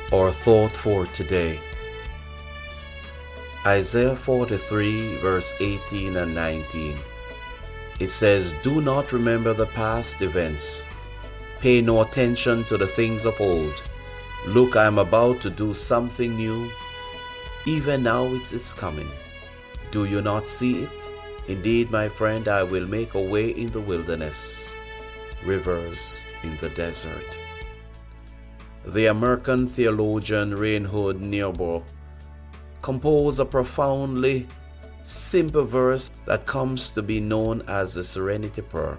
Our thought for today, Isaiah 43 verse 18 and 19. It says, "Do not remember the past events. Pay no attention to the things of old. Look, I am about to do something new. Even now it is coming. Do you not see it? Indeed, my friend, I will make a way in the wilderness, rivers in the desert." The American theologian Reinhold Niebuhr composed a profoundly simple verse that comes to be known as the Serenity Prayer.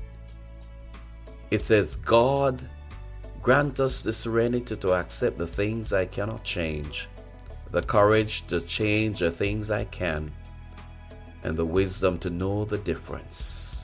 It says, "God, grant us the serenity to accept the things I cannot change, the courage to change the things I can, and the wisdom to know the difference."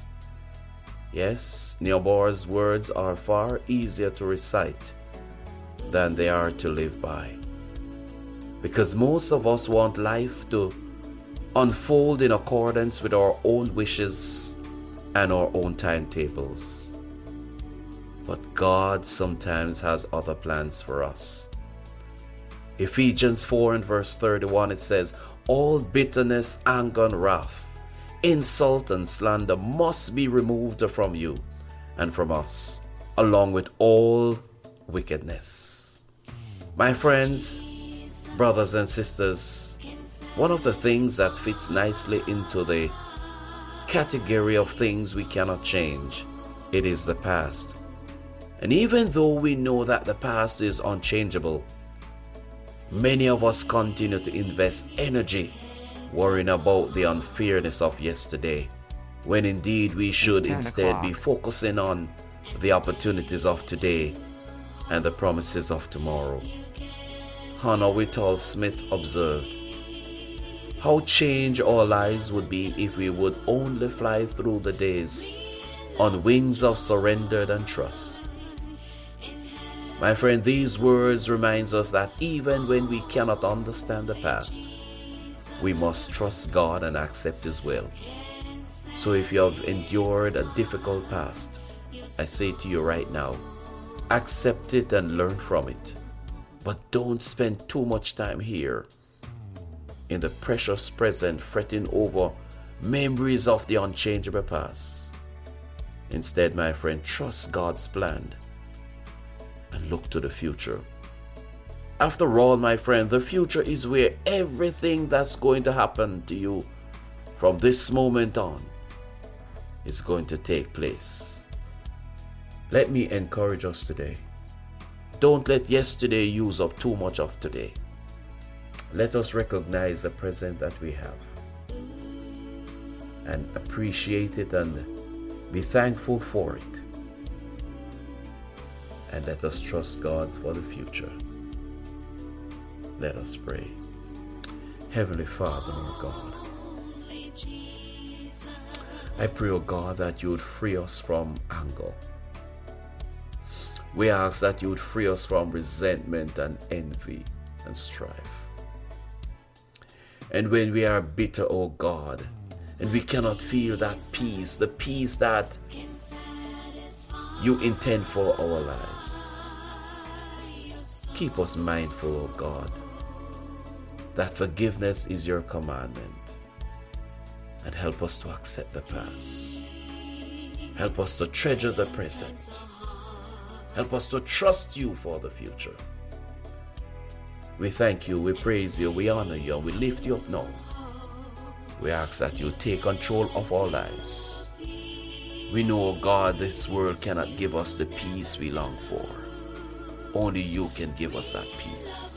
Yes, Niebuhr's words are far easier to recite than they are to live by, because most of us want life to unfold in accordance with our own wishes and our own timetables. But God sometimes has other plans for us. Ephesians 4 and verse 31, it says, "All bitterness, anger, and wrath, insult and slander must be removed from you and from us, along with all wickedness." My friends, brothers and sisters, one of the things that fits nicely into the category of things we cannot change, it is the past. And even though we know that the past is unchangeable, many of us continue to invest energy worrying about the unfairness of yesterday, when indeed we should instead be focusing on the opportunities of today and the promises of tomorrow. Hannah Whitall Smith observed, "How changed our lives would be if we would only fly through the days on wings of surrender and trust." My friend, these words remind us that even when we cannot understand the past, we must trust God and accept His will. So if you have endured a difficult past, I say to you right now, accept it and learn from it. But don't spend too much time here in the precious present fretting over memories of the unchangeable past. Instead, my friend, trust God's plan and look to the future. After all, my friend, the future is where everything that's going to happen to you from this moment on is going to take place. Let me encourage us today. Don't let yesterday use up too much of today. Let us recognize the present that we have and appreciate it and be thankful for it. And let us trust God for the future. Let us pray. Heavenly Father, oh God, I pray, oh God, that you would free us from anger. We ask that you would free us from resentment and envy and strife. And when we are bitter, oh God, and we cannot feel that peace, the peace that you intend for our lives, keep us mindful, oh God, that forgiveness is your commandment, and help us to accept the past. Help us to treasure the present. Help us to trust you for the future. We thank you, we praise you, we honor you, and we lift you up now. We ask that you take control of our lives. We know, God, this world cannot give us the peace we long for. Only you can give us that peace.